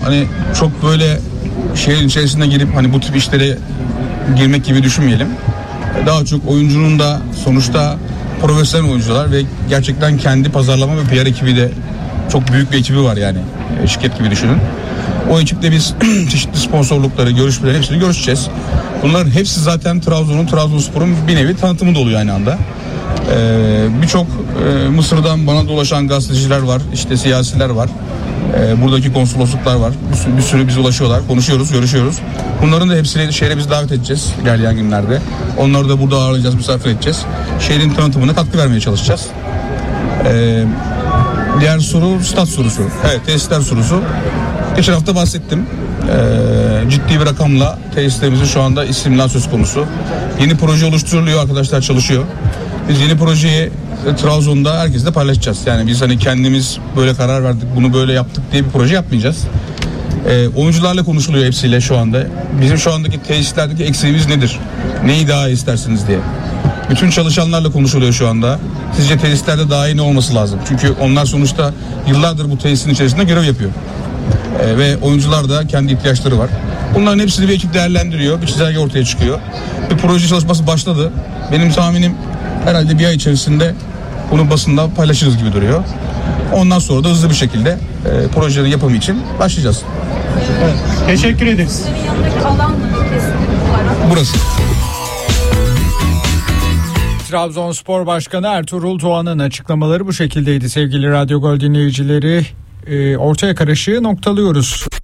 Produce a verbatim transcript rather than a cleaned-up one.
hani çok böyle şehrin içerisine girip hani bu tip işlere girmek gibi düşünmeyelim. Daha çok oyuncunun da sonuçta profesyonel oyuncular ve gerçekten kendi pazarlama ve P R ekibi de çok büyük bir ekibi var yani. Şirket gibi düşünün. O ekiple biz çeşitli sponsorlukları, görüşmeleri hepsini görüşeceğiz. Bunların hepsi zaten Trabzon'un, Trabzonspor'un bir nevi tanıtımı da oluyor aynı anda. Ee, Birçok e, Mısır'dan bana dolaşan gazeteciler var, işte siyasiler var. Ee, buradaki konsolosluklar var. Bir sürü, bir sürü bize ulaşıyorlar, konuşuyoruz, görüşüyoruz. Bunların da hepsini şehre biz davet edeceğiz ilerleyen günlerde. Onları da burada ağırlayacağız, misafir edeceğiz. Şehrin tanıtımına katkı vermeye çalışacağız. Ee, diğer soru stat sorusu. Evet, tesisler sorusu. Geçen hafta bahsettim. Ee, ciddi bir rakamla tesislerimizin şu anda istimlal söz konusu. Yeni proje oluşturuluyor, arkadaşlar çalışıyor. Biz yeni projeyi e, Trabzon'da herkesle paylaşacağız. Yani biz hani kendimiz böyle karar verdik, bunu böyle yaptık diye bir proje yapmayacağız. Ee, oyuncularla konuşuluyor hepsiyle şu anda. Bizim şu andaki tesislerdeki eksiğimiz nedir? Neyi daha istersiniz diye. Bütün çalışanlarla konuşuluyor şu anda. Sizce tesislerde daha iyi ne olması lazım? Çünkü onlar sonuçta yıllardır bu tesisin içerisinde görev yapıyor. Ee, ve oyuncular da kendi ihtiyaçları var. Bunların hepsini bir ekip değerlendiriyor. Bir çizelge ortaya çıkıyor. Bir proje çalışması başladı. Benim tahminim herhalde bir ay içerisinde bunu basında paylaşırız gibi duruyor. Ondan sonra da hızlı bir şekilde e, projelerin yapımı için başlayacağız. Evet, teşekkür ederiz. Burası. Trabzonspor Başkanı Ertuğrul Doğan'ın açıklamaları bu şekildeydi sevgili Radyo Gol dinleyicileri. E, ortaya karışığı noktalıyoruz.